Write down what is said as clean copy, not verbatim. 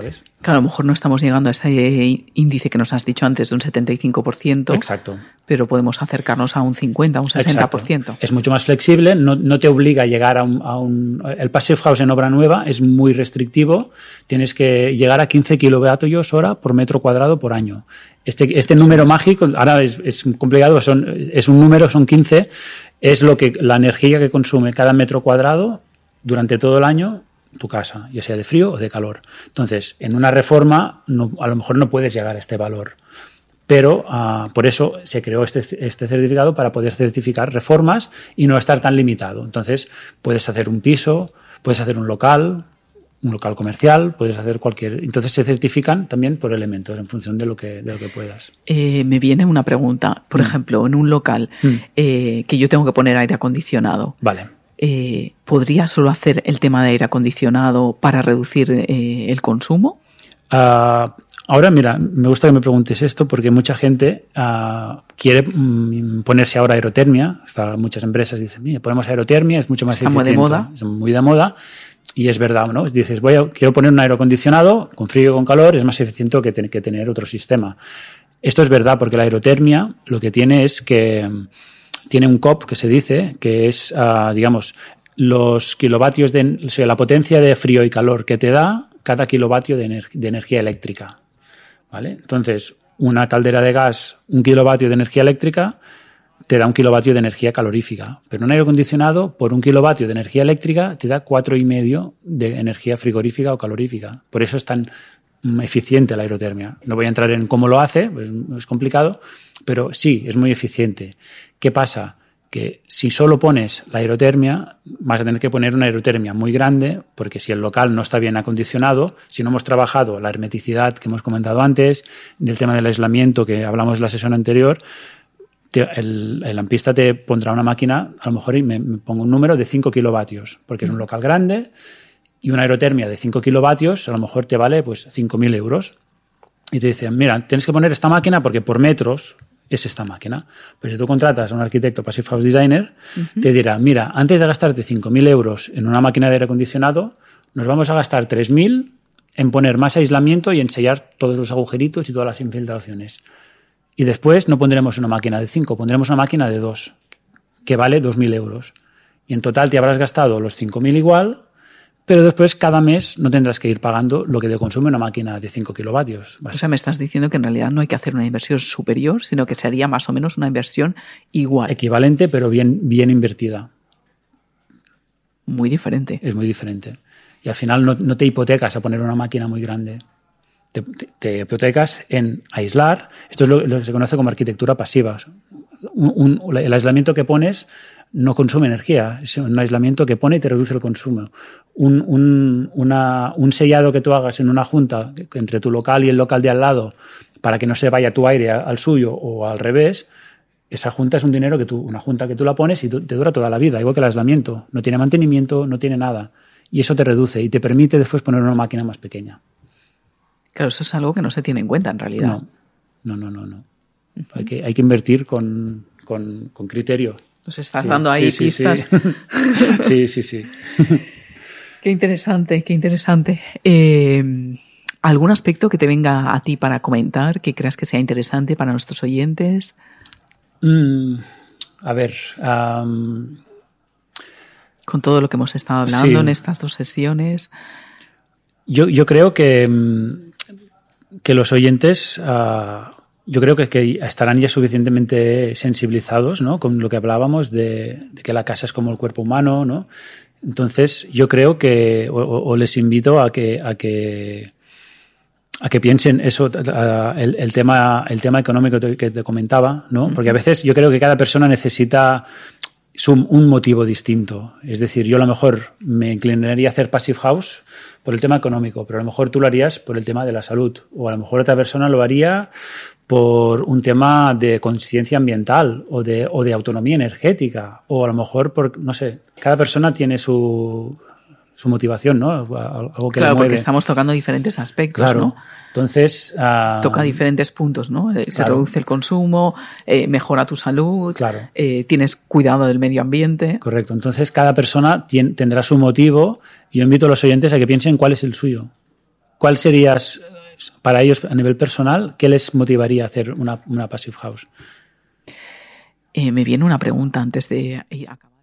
¿sabes? Claro, a lo mejor no estamos llegando a ese índice que nos has dicho antes de un 75%. Exacto. Pero podemos acercarnos a un 50%, a un 60%. Exacto. Es mucho más flexible, no te obliga a llegar a un... El Passive House en obra nueva es muy restrictivo, tienes que llegar a 15 kilovatios hora por metro cuadrado por año. Este número mágico, ahora es complicado, es un número, son 15, es la energía que consume cada metro cuadrado durante todo el año tu casa, ya sea de frío o de calor. Entonces, en una reforma a lo mejor no puedes llegar a este valor. Pero por eso se creó este certificado para poder certificar reformas y no estar tan limitado. Entonces, puedes hacer un piso, puedes hacer un local comercial, puedes hacer cualquier... Entonces, se certifican también por elementos en función de lo que puedas. Me viene una pregunta. Por ejemplo, en un local que yo tengo que poner aire acondicionado. Vale. ¿Podría solo hacer el tema de aire acondicionado para reducir el consumo? Ahora, mira, me gusta que me preguntes esto porque mucha gente quiere ponerse ahora aerotermia. Muchas empresas dicen, mira, ponemos aerotermia, es mucho más eficiente. Está muy de moda. Es muy de moda y es verdad, ¿no? Dices, quiero poner un aire acondicionado con frío y con calor, es más eficiente que tener otro sistema. Esto es verdad porque la aerotermia lo que tiene es que tiene un COP que se dice, que es, digamos, los kilovatios o sea, la potencia de frío y calor que te da cada kilovatio de energía eléctrica. ¿Vale? Entonces, una caldera de gas, 1 kilovatio de energía eléctrica, te da 1 kilovatio de energía calorífica. Pero un aire acondicionado, por 1 kilovatio de energía eléctrica, te da 4,5 de energía frigorífica o calorífica. Por eso es tan eficiente la aerotermia. No voy a entrar en cómo lo hace, pues es complicado, pero sí, es muy eficiente. ¿Qué pasa? Que si solo pones la aerotermia, vas a tener que poner una aerotermia muy grande, porque si el local no está bien acondicionado, si no hemos trabajado la hermeticidad que hemos comentado antes, del tema del aislamiento que hablamos en la sesión anterior, el lampista te pondrá una máquina, a lo mejor me pongo un número de 5 kilovatios, porque es un local grande, y una aerotermia de 5 kilovatios a lo mejor te vale pues 5.000 euros. Y te dicen, mira, tienes que poner esta máquina porque por metros es esta máquina. Pero si tú contratas a un arquitecto Passive House Designer, te dirá, mira, antes de gastarte 5.000 euros en una máquina de aire acondicionado, nos vamos a gastar 3.000 en poner más aislamiento y en sellar todos los agujeritos y todas las infiltraciones. Y después no pondremos una máquina de 5, pondremos una máquina de 2, que vale 2.000 euros. Y en total te habrás gastado los 5.000 igual, pero después cada mes no tendrás que ir pagando lo que te consume una máquina de 5 kilovatios. O sea, me estás diciendo que en realidad no hay que hacer una inversión superior, sino que sería más o menos una inversión igual. Equivalente, pero bien invertida. Muy diferente. Es muy diferente. Y al final no te hipotecas a poner una máquina muy grande. Te hipotecas en aislar. Esto es lo que se conoce como arquitectura pasiva. El aislamiento que pones no consume energía, es un aislamiento que pone y te reduce el consumo. Un sellado que tú hagas en una junta entre tu local y el local de al lado para que no se vaya tu aire al suyo o al revés, esa junta es un dinero una junta que tú la pones y te dura toda la vida, igual que el aislamiento. No tiene mantenimiento, no tiene nada. Y eso te reduce y te permite después poner una máquina más pequeña. Claro, eso es algo que no se tiene en cuenta en realidad. No. Uh-huh. Hay que invertir con criterio. Nos estás dando ahí pistas. Sí. Qué interesante. ¿Algún aspecto que te venga a ti para comentar, que creas que sea interesante para nuestros oyentes? A ver... Con todo lo que hemos estado hablando en estas 2 sesiones. Yo creo que los oyentes... yo creo que estarán ya suficientemente sensibilizados, ¿no? Con lo que hablábamos de que la casa es como el cuerpo humano, ¿no? Entonces, yo creo que, o les invito a que piensen eso, el tema económico que te comentaba, ¿no? Porque a veces yo creo que cada persona necesita un motivo distinto. Es decir, yo a lo mejor me inclinaría a hacer Passive House por el tema económico, pero a lo mejor tú lo harías por el tema de la salud, o a lo mejor otra persona lo haría por un tema de conciencia ambiental o de autonomía energética, o a lo mejor por, no sé, cada persona tiene su motivación, ¿no? Algo que claro, le mueve. Porque estamos tocando diferentes aspectos, claro, ¿no? Entonces... toca diferentes puntos, ¿no? Se claro. reduce el consumo, mejora tu salud, claro. Tienes cuidado del medio ambiente. Correcto. Entonces, cada persona tendrá su motivo y yo invito a los oyentes a que piensen cuál es el suyo. ¿cuál serías para ellos a nivel personal? ¿Qué les motivaría a hacer una Passive House? Me viene una pregunta antes de acabar.